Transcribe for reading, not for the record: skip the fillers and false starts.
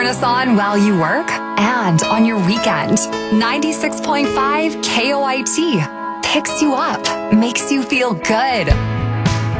Turn us on while you work and on your weekend. 96.5 KOIT picks you up, makes you feel good.